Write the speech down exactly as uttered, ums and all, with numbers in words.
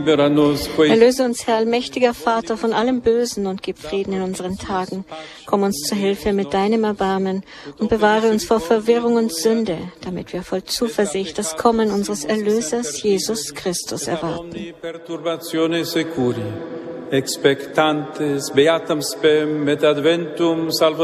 Erlöse uns, Herr, allmächtiger Vater, von allem Bösen und gib Frieden in unseren Tagen. Komm uns zu Hilfe mit deinem Erbarmen und bewahre uns vor Verwirrung und Sünde, damit wir voll Zuversicht das Kommen unseres Erlösers Jesus Christus erwarten. Expectantes beatam spem et adventum salvationis